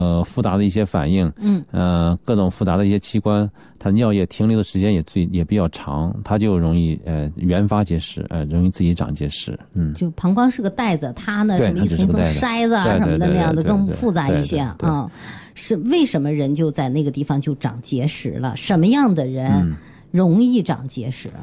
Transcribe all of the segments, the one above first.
复杂的一些反应，各种复杂的一些器官，它尿液停留的时间也比较长，它就容易原发结石，容易自己长结石。 就膀胱是个袋子，它呢什么一层层筛子啊什么的那样的更复杂一些啊。是为什么人就在那个地方就长结石了？什么样的人容易长结石？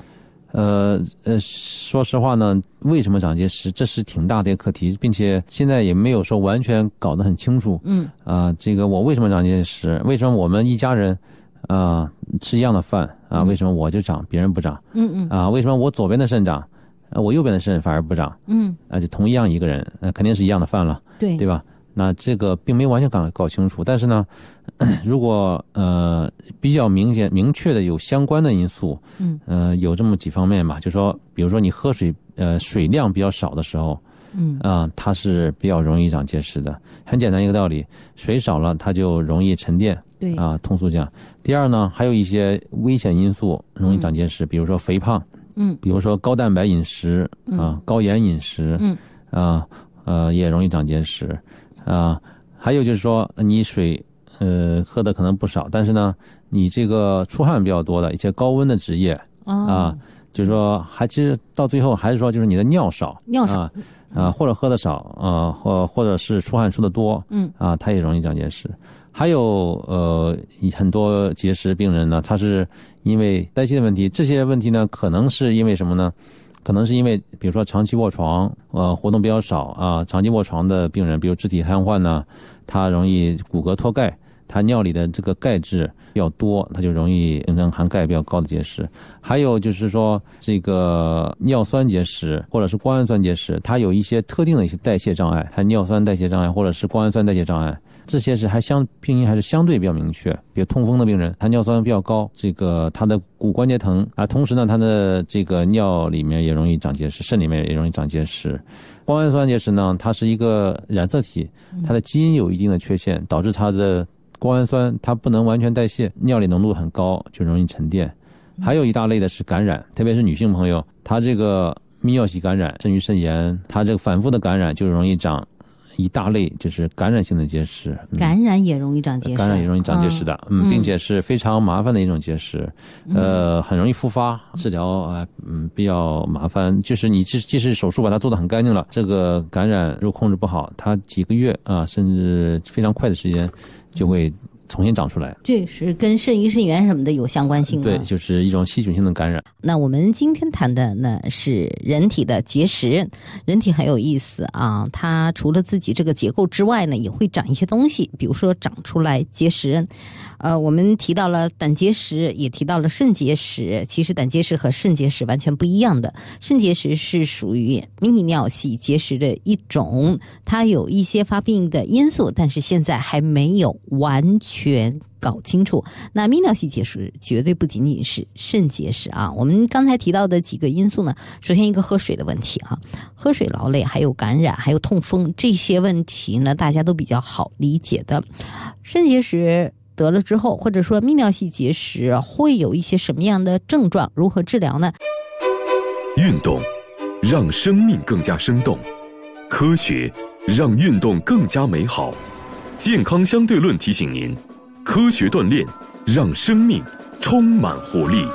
说实话呢，为什么长结石，这是挺大的一个课题，并且现在也没有说完全搞得很清楚。这个我为什么长结石？为什么我们一家人吃一样的饭为什么我就长，别人不长？为什么我左边的肾长，我右边的肾反而不长？就同样一个人，肯定是一样的饭了，对吧？那这个并没完全搞清楚，但是呢，如果比较明确的有相关的因素，有这么几方面吧，就说比如说你喝水量比较少的时候，它是比较容易长结石的。很简单一个道理，水少了它就容易沉淀，通俗讲。第二呢，还有一些危险因素容易长结石，比如说肥胖，比如说高蛋白饮食高盐饮食，也容易长结石。还有就是说你水喝的可能不少，但是呢你这个出汗比较多的一些高温的职业就是说其实到最后还是说就是你的尿少或者喝的少或者是出汗出的多它也容易长结石。还有很多结石病人呢，他是因为代谢的问题，这些问题呢可能是因为什么呢？可能是因为比如说长期卧床活动比较少长期卧床的病人，比如肢体瘫痪呢，他容易骨骼脱钙，他尿里的这个钙质比较多，他就容易形成含钙比较高的结石。还有就是说这个尿酸结石或者是胱氨酸结石，它有一些特定的一些代谢障碍，它尿酸代谢障碍或者是胱氨酸代谢障碍，这些是病因还是相对比较明确。比如痛风的病人，他尿酸比较高，这个他的骨关节疼同时呢他的这个尿里面也容易长结石，肾里面也容易长结石。胱氨酸结石呢，它是一个染色体，它的基因有一定的缺陷，导致它的胱氨酸它不能完全代谢，尿里浓度很高，就容易沉淀。还有一大类的是感染，特别是女性朋友，她这个泌尿系感染、肾盂肾炎，她这个反复的感染就容易长一大类就是感染性的结石。 感染也容易长结石， 感染也容易长结石的，并且是非常麻烦的一种结石，很容易复发，治疗比较麻烦。就是你即使手术把它做得很干净了，这个感染如果控制不好，它几个月甚至非常快的时间就会重新长出来。 这是跟肾盂肾炎什么的有相关性吗？ 对，就是一种细菌性的感染。 那我们今天谈的呢是人体的结石。人体很有意思它除了自己这个结构之外呢，也会长一些东西，比如说长出来结石。我们提到了胆结石，也提到了肾结石。其实胆结石和肾结石完全不一样的。肾结石是属于泌尿系结石的一种，它有一些发病的因素，但是现在还没有完全搞清楚。那泌尿系结石绝对不仅仅是肾结石我们刚才提到的几个因素呢，首先一个喝水的问题喝水劳累，还有感染，还有痛风，这些问题呢大家都比较好理解的。肾结石得了之后，或者说泌尿系结石会有一些什么样的症状，如何治疗呢？ 运动让生命更加生动，科学让运动更加美好。健康相对论提醒您，科学锻炼让生命充满活力。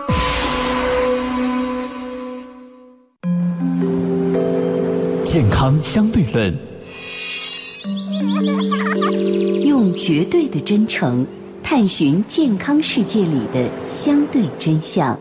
健康相对论， 用绝对的真诚探寻健康世界里的相对真相。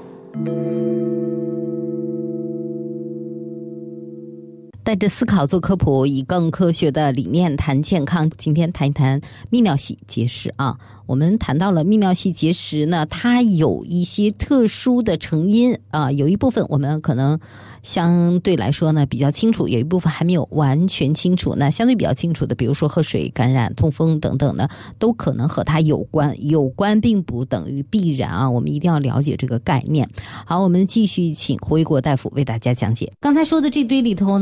带着思考做科普，以更科学的理念谈健康。今天谈一谈泌尿系结石我们谈到了泌尿系结石呢，它有一些特殊的成因有一部分我们可能相对来说呢比较清楚，有一部分还没有完全清楚。那相对比较清楚的，比如说喝水感染、痛风等等呢，都可能和它有关。有关并不等于必然我们一定要了解这个概念。好，我们继续请胡一国大夫为大家讲解。刚才说的这堆里头呢，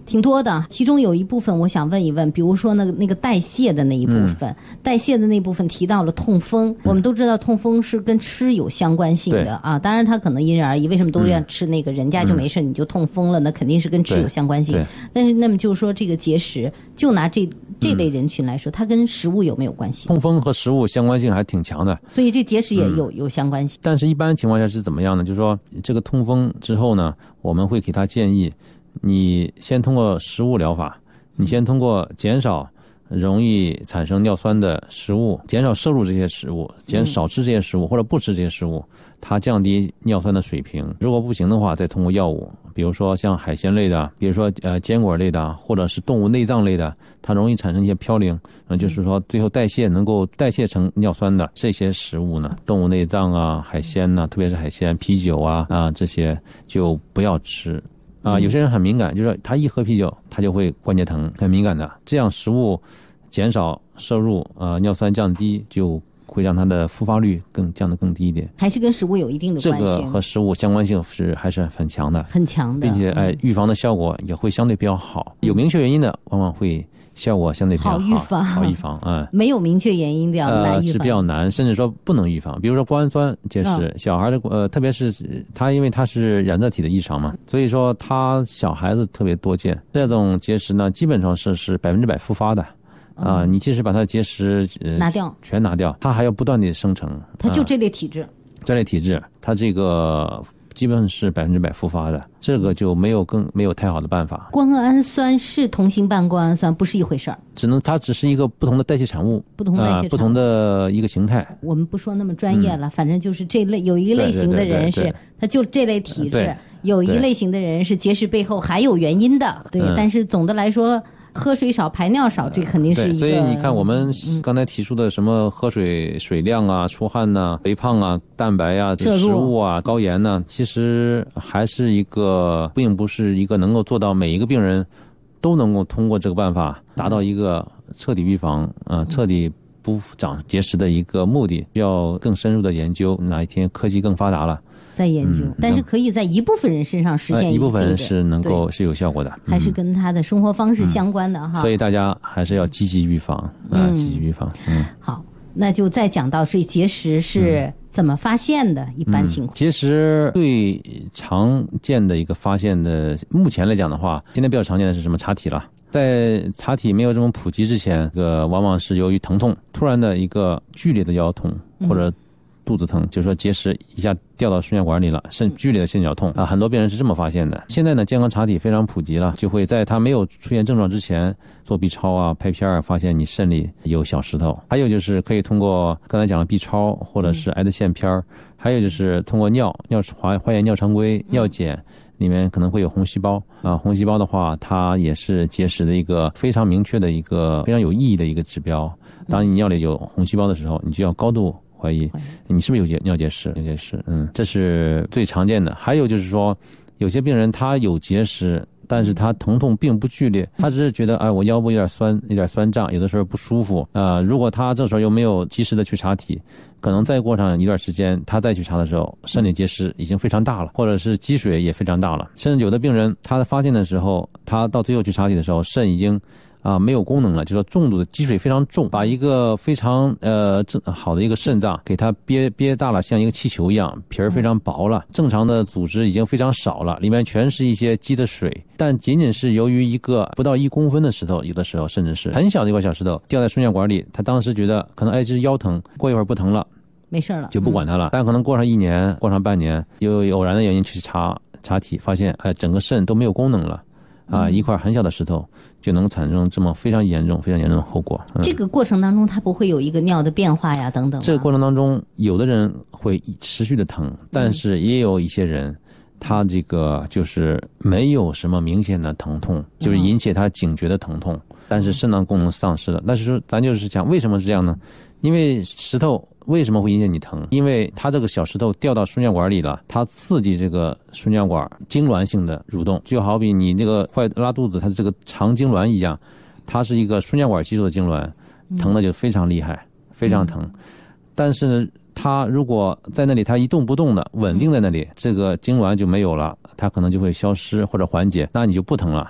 挺多的，其中有一部分我想问一问，比如说那个代谢的那一部分，代谢的那部分提到了痛风，我们都知道痛风是跟吃有相关性的啊，当然它可能因人而异，为什么都要吃那个人家就没事你就痛风了，那肯定是跟吃有相关性。但是那么就是说这个节食，就拿这类人群来说，它跟食物有没有关系？ 痛风和食物相关性还挺强的， 所以这节食也有相关性。 但是一般情况下是怎么样呢？就是说这个痛风之后呢，我们会给他建议，你先通过食物疗法，你先通过减少容易产生尿酸的食物，减少摄入这些食物，少吃这些食物或者不吃这些食物，它降低尿酸的水平。如果不行的话，再通过药物，比如说像海鲜类的，比如说坚果类的，或者是动物内脏类的，它容易产生一些嘌呤，就是说最后能够代谢成尿酸的这些食物呢，动物内脏啊、海鲜呐，特别是海鲜、啤酒啊这些就不要吃。有些人很敏感，就是他一喝啤酒他就会关节疼，很敏感的。这样食物减少摄入，尿酸降低，就会让它的复发率降得更低一点。 还是跟食物有一定的关系。 这个和食物相关性还是很强的， 很强的， 并且预防的效果也会相对比较好。有明确原因的，往往会效果相对比较好。好预防。 没有明确原因的难预防， 是比较难，甚至说不能预防。比如说胱氨酸结石，小孩的特别是他，因为他是染色体的异常嘛，所以说他小孩子特别多见。这种结石呢，基本上是100%复发的。你即使把它结石全拿掉，它还要不断的生成。 它就这类体质， 它这个基本上是100%复发的，这个就没有太好的办法。 胱氨酸是同型半胱氨酸，不是一回事儿。 它只是一个不同的代谢产物，不同的一个形态。 我们不说那么专业了，反正就是这类有一个类型的人是，他就这类体质；有一类型的人是结石背后还有原因的。对，但是总的来说，喝水少排尿少，这肯定是一个。 所以你看我们刚才提出的什么喝水量啊、出汗啊、肥胖啊、蛋白啊、食物啊、高盐啊，其实还是并不是一个能够做到每一个病人都能够通过这个办法达到一个彻底预防彻底不长结石的一个目的。要更深入的研究，哪一天科技更发达了在研究，但是可以在一部分人身上实现一部分人是能够是有效果的， 还是跟他的生活方式相关的哈。 所以大家还是要积极预防积极预防。 好，那就再讲到这结石是怎么发现的，一般情况。 结石最常见的一个发现的，目前来讲的话，现在比较常见的是什么？查体了。在查体没有这么普及之前，往往是由于疼痛，突然的一个剧烈的腰痛或者肚子疼，就是说结石一下掉到输尿管里了，剧烈的心绞痛很多病人是这么发现的。现在呢，健康查体非常普及了，就会在他没有出现症状之前做 B 超啊、拍片发现你肾里有小石头。还有就是可以通过刚才讲的 B 超或者是 X 线片，还有就是通过化验尿常规、尿检里面可能会有红细胞红细胞的话，它也是结石的一个非常明确的一个非常有意义的一个指标。当你尿里有红细胞的时候，你就要高度怀疑你是不是有尿结石。这是最常见的。还有就是说，有些病人他有结石，但是他疼痛并不剧烈，他只是觉得我腰部有点酸胀，有的时候不舒服如果他这时候又没有及时的去查体，可能再过上一段时间他再去查的时候，肾里结石已经非常大了，或者是积水也非常大了。甚至有的病人他发现的时候，他到最后去查体的时候，肾已经没有功能了，就是说重度的积水非常重，把一个非常好的一个肾脏给它憋大了，像一个气球一样，皮儿非常薄了，正常的组织已经非常少了，里面全是一些积的水。但仅仅是由于一个不到1公分的石头，有的时候甚至是很小的一块小石头掉在输尿管里，他当时觉得可能这是腰疼，过一会儿不疼了， 没事了， 就不管它了。但可能过上1年，过上半年，有偶然的原因去查体，发现整个肾都没有功能了。一块很小的石头就能产生这么非常严重的后果。 这个过程当中，它不会有一个尿的变化呀，等等。 这个过程当中，有的人会持续的疼，但是也有一些人，他这个就是没有什么明显的疼痛，就是引起他警觉的疼痛，但是肾脏功能丧失了。但是说，咱就是讲为什么是这样呢？因为石头为什么会引起你疼？因为它这个小石头掉到输尿管里了，它刺激这个输尿管痉挛性的蠕动，就好比你这个拉肚子，它的这个肠痉挛一样，它是一个输尿管激素的痉挛，疼的就非常厉害，非常疼。但是呢，它如果在那里它一动不动的稳定在那里，这个痉挛就没有了，它可能就会消失或者缓解，那你就不疼了。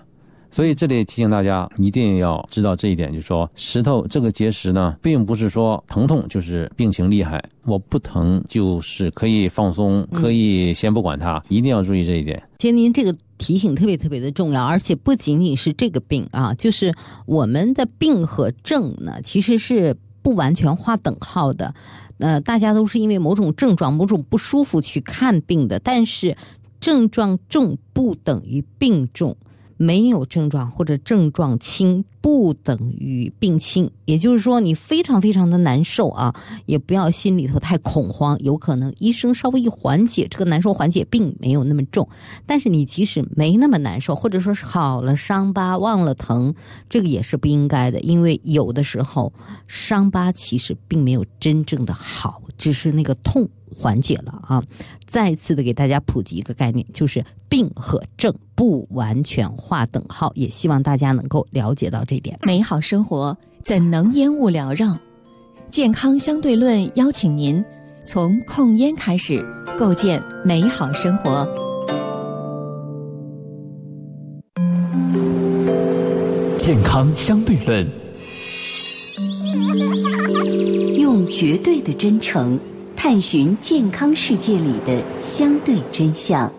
所以这里提醒大家一定要知道这一点，就是说石头这个结石呢，并不是说疼痛就是病情厉害，我不疼就是可以放松，可以先不管它，一定要注意这一点。 其实您这个提醒特别特别的重要，而且不仅仅是这个病啊，就是我们的病和症呢，其实是不完全划等号的。大家都是因为某种症状、某种不舒服去看病的，但是症状重不等于病重，没有症状或者症状轻不等于病轻。也就是说你非常非常的难受啊，也不要心里头太恐慌，有可能医生稍微一缓解这个难受，缓解并没有那么重。但是你即使没那么难受，或者说是好了伤疤忘了疼，这个也是不应该的，因为有的时候伤疤其实并没有真正的好，只是那个痛缓解了啊。再次的给大家普及一个概念，就是病和症不完全划等号，也希望大家能够了解到这点。 美好生活怎能烟雾缭绕？健康相对论邀请您从控烟开始，构建美好生活。 健康相对论， 用绝对的真诚探寻健康世界里的相对真相。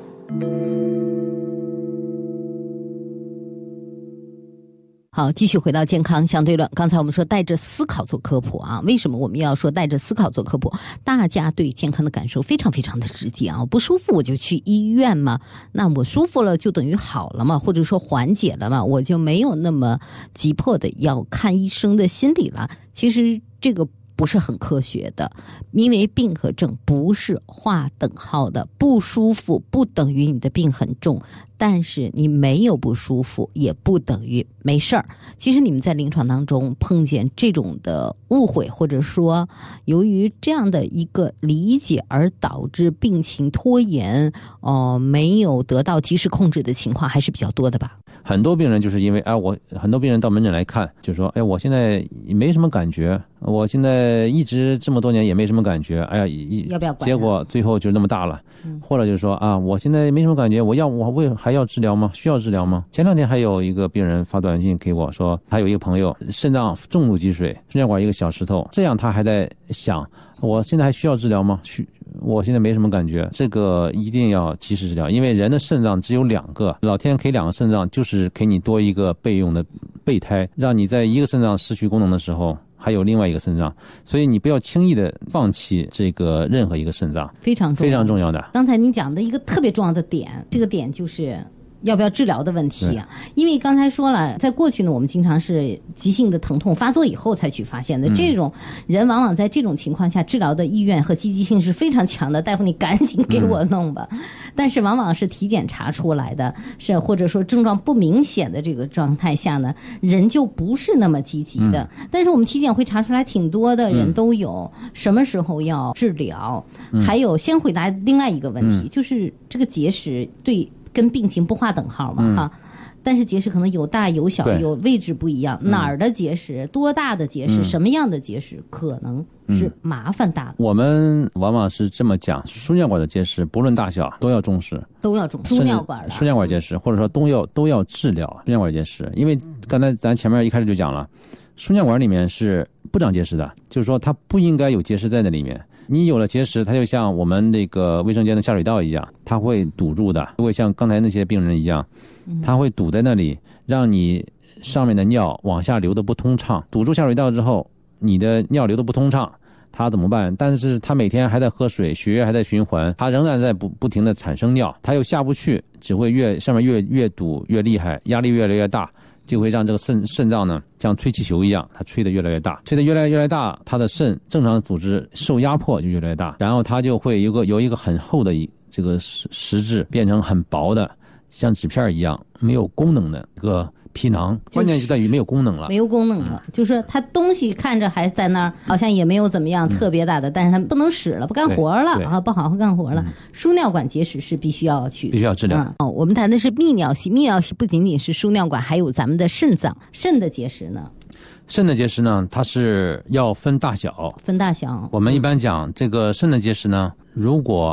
好，继续回到健康相对论。刚才我们说带着思考做科普啊，为什么我们要说带着思考做科普？大家对健康的感受非常非常的直接啊，我不舒服我就去医院嘛，那我舒服了就等于好了嘛，或者说缓解了嘛，我就没有那么急迫的要看医生的心理了。其实这个不是很科学的，因为病和症不是划等号的，不舒服不等于你的病很重，但是你没有不舒服也不等于没事儿。其实你们在临床当中碰见这种的误会，或者说由于这样的一个理解而导致病情拖延，没有得到及时控制的情况还是比较多的吧？ 很多病人就是因为很多病人到门诊来看，就说我现在没什么感觉，我现在一直这么多年也没什么感觉， 要不要管？ 结果最后就那么大了。或者就是说我现在没什么感觉，我还要治疗吗？需要治疗吗？前两天还有一个病人发短信给我说，他有一个朋友肾脏重度积水，输尿管一个小石头，这样他还在想，我现在还需要治疗吗？我现在没什么感觉，这个一定要及时治疗，因为人的肾脏只有2个，老天给2个肾脏，就是给你多一个备用的备胎，让你在一个肾脏失去功能的时候还有另外一个肾脏，所以你不要轻易的放弃这个任何一个肾脏，非常重要的。 刚才您讲的一个特别重要的点，这个点就是要不要治疗的问题啊？因为刚才说了，在过去呢，我们经常是急性的疼痛发作以后才去发现的，这种人往往在这种情况下治疗的意愿和积极性是非常强的，大夫你赶紧给我弄吧。但是往往是体检查出来的，是或者说症状不明显的这个状态下呢，人就不是那么积极的。但是我们体检会查出来挺多的人都有，什么时候要治疗？还有先回答另外一个问题，就是这个结石跟病情不划等号嘛哈，但是结石可能有大有小，有位置不一样，哪儿的结石，多大的结石，什么样的结石可能是麻烦大的。 我们往往是这么讲，输尿管的结石不论大小都要重视， 输尿管结石，或者说都要治疗输尿管结石，因为刚才咱前面一开始就讲了，输尿管里面是不长结石的，就是说它不应该有结石在那里面。你有了结石，它就像我们那个卫生间的下水道一样，它会堵住的，会像刚才那些病人一样，它会堵在那里，让你上面的尿往下流的不通畅。堵住下水道之后，你的尿流的不通畅，它怎么办？但是它每天还在喝水，血液还在循环，它仍然在不停的产生尿，它又下不去，只会上面越堵越厉害，压力越来越大，就会让这个肾脏呢像吹气球一样，它吹得越来越大，吹得越来越大，它的肾正常组织受压迫就越来越大，然后它就会有一个很厚的这个实质变成很薄的像纸片一样没有功能的一个皮囊，关键就在于没有功能了， 就是它东西看着还在那儿，好像也没有怎么样特别大的，但是它不能使了，不干活了不好好干活了。输尿管结石是必须要治疗。 我们谈的是泌尿系，泌尿系不仅仅是输尿管，还有咱们的肾脏。肾的结石呢？ 肾的结石呢，它是要分大小。 分大小。 我们一般讲这个肾的结石呢，如果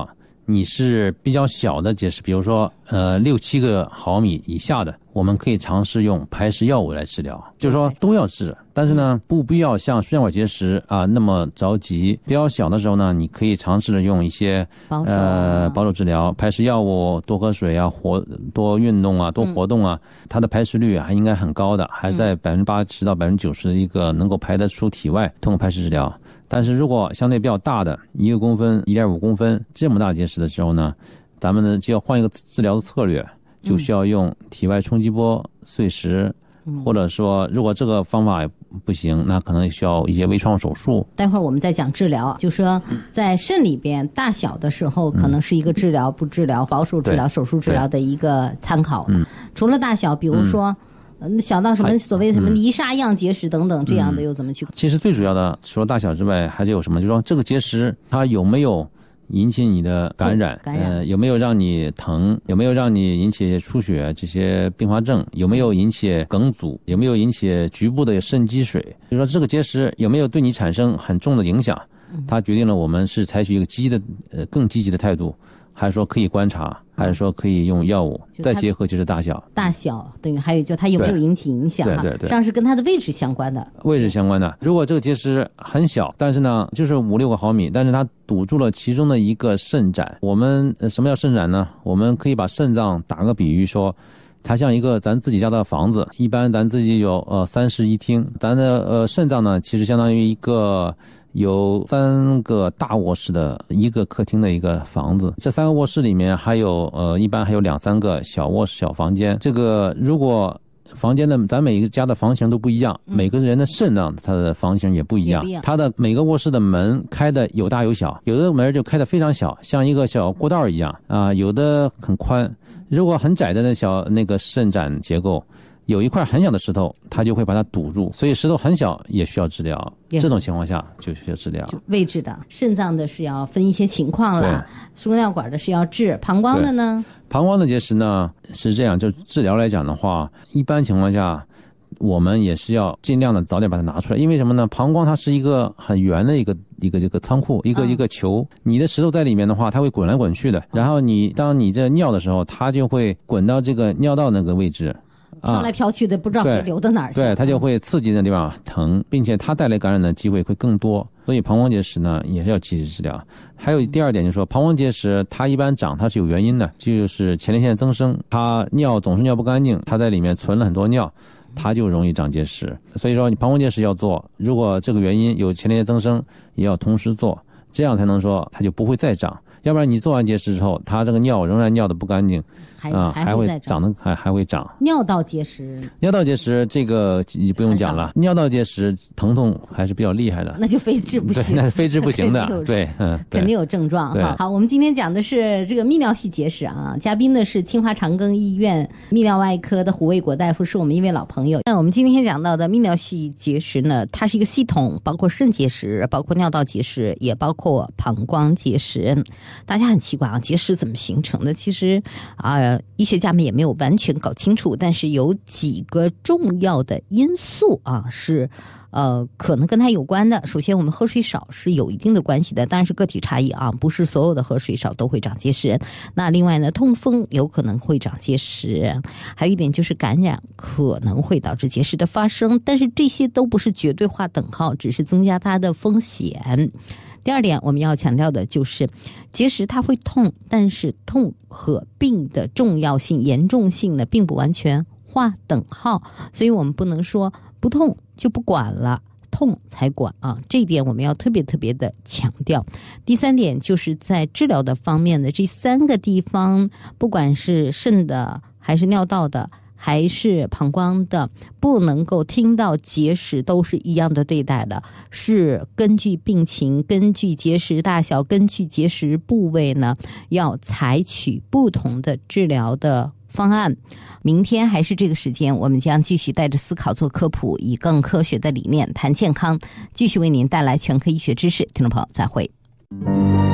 你是比较小的结石，比如说6-7个毫米以下的，我们可以尝试用排石药物来治疗，就是说都要治，但是呢不必要像输尿管结石那么着急。比较小的时候呢，你可以尝试用一些保守治疗，排石药物，多喝水啊，多运动啊，多活动啊，它的排石率还应该很高的，还在80%到90%的一个能够排得出体外，通过排石治疗。但是如果相对比较大的1公分、1.5公分这么大结石的时候呢，咱们呢就要换一个治疗的策略，就需要用体外冲击波碎石，或者说如果这个方法不行，那可能需要一些微创手术。 待会儿我们再讲治疗，就说在肾里边大小的时候可能是一个治疗不治疗、保守治疗、手术治疗的一个参考。除了大小，比如说小到什么所谓的什么泥沙样结石等等这样的又怎么去？ 其实最主要的除了大小之外，还是有什么？就是说这个结石它有没有引起你的感染？有没有让你疼？有没有让你引起出血这些并发症？有没有引起梗阻？有没有引起局部的肾积水？就是说这个结石有没有对你产生很重的影响？它决定了我们是采取一个更积极的态度，还是说可以观察，还是说可以用药物，再结合结石大小等于还有就它有没有引起影响？对，实际上是跟它的位置相关的。 如果这个结石很小，但是呢就是5-6个毫米，但是它堵住了其中的一个肾盏。我们什么叫肾盏呢？我们可以把肾脏打个比喻说，它像一个咱自己家的房子，一般咱自己有3室1厅，咱的肾脏呢其实相当于一个有3个大卧室的一个客厅的一个房子，这3个卧室里面还有一般还有2-3个小卧室小房间。这个如果房间的咱每个家的房型都不一样，每个人的肾脏它的房型也不一样，它的每个卧室的门开的有大有小，有的门就开的非常小，像一个小过道一样有的很宽。如果很窄的那个肾盏结构，有一块很小的石头，它就会把它堵住，所以石头很小也需要治疗。这种情况下就需要治疗。 位置的肾脏的是要分一些情况了，输尿管的是要治，膀胱的呢？ 膀胱的结石呢是这样，就治疗来讲的话，一般情况下我们也是要尽量的早点把它拿出来。因为什么呢？膀胱它是一个很圆的一个这个仓库，一个球，你的石头在里面的话，它会滚来滚去的。然后当你这尿的时候，它就会滚到这个尿道那个位置。 飘来飘去的，不知道会流到哪儿去。 对，它就会刺激那地方疼，并且它带来感染的机会会更多。所以膀胱结石呢也是要及时治疗。还有第二点就是说，膀胱结石它一般长它是有原因的，就是前列腺增生，它总是尿不干净，它在里面存了很多尿，它就容易长结石。所以说你膀胱结石要做，如果这个原因有前列腺增生，也要同时做，这样才能说它就不会再长。要不然你做完结石之后，它这个尿仍然尿得不干净，还会长得还会长。 尿道结石这个不用讲了，尿道结石疼痛还是比较厉害的， 那就非治不行， 那是非治不行的，对， 肯定有症状哈。好，我们今天讲的是这个泌尿系结石啊，嘉宾呢是清华长庚医院泌尿外科的胡卫国大夫，是我们一位老朋友。那我们今天讲到的泌尿系结石呢，它是一个系统，包括肾结石，包括尿道结石，也包括膀胱结石。大家很奇怪结石怎么形成的？其实医学家们也没有完全搞清楚，但是有几个重要的因素是可能跟它有关的。首先我们喝水少是有一定的关系的，当然是个体差异不是所有的喝水少都会长结石。那另外呢，痛风有可能会长结石，还有一点就是感染可能会导致结石的发生，但是这些都不是绝对划等号，只是增加它的风险。第二点我们要强调的就是结石它会痛，但是痛和病的重要性严重性呢并不完全划等号，所以我们不能说不痛就不管了，痛才管这一点我们要特别的强调。第三点就是在治疗的方面的这3个地方，不管是肾的还是尿道的还是膀胱的，不能够听到结石都是一样的对待的，是根据病情，根据结石大小，根据结石部位呢，要采取不同的治疗的方案。明天还是这个时间，我们将继续带着思考做科普，以更科学的理念谈健康，继续为您带来全科医学知识。听众朋友，再会。